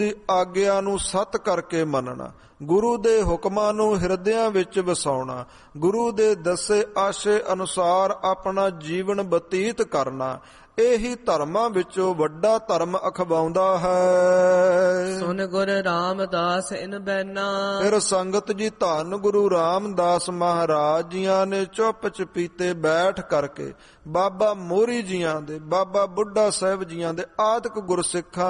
ਦੀ ਆਗਿਆ ਨੂੰ ਸੱਤ ਕਰਕੇ ਮੰਨਣਾ, ਗੁਰੂ ਦੇ ਹੁਕਮਾਂ ਨੂੰ ਹਿਰਦਿਆਂ ਵਿੱਚ ਵਸਾਉਣਾ, ਗੁਰੂ ਦੇ ਦੱਸੇ ਆਸ਼ੇ ਅਨੁਸਾਰ ਆਪਣਾ ਜੀਵਨ ਬਤੀਤ ਕਰਨਾ, ਇਹੀ ਧਰਮਾਂ ਵਿੱਚੋਂ ਵੱਡਾ ਧਰਮ ਅਖਵਾਉਂਦਾ ਹੈ। ਸੁਨ ਗੁਰ ਰਾਮਦਾਸ ਇਨ ਬੈਨਾ। ਫਿਰ ਸੰਗਤ ਜੀ ਧੰਨ ਗੁਰੂ ਰਾਮਦਾਸ ਮਹਾਰਾਜ ਜੀਆਂ ਨੇ ਚੁੱਪ ਚਪੀਤੇ ਬੈਠ ਕਰਕੇ ਬਾਬਾ ਮੋਹਰੀ ਜੀਆਂ ਦੇ, ਬਾਬਾ ਬੁੱਢਾ ਸਾਹਿਬ ਜੀਆਂ ਦੇ ਆਦਿਕ ਗੁਰਸਿੱਖਾਂ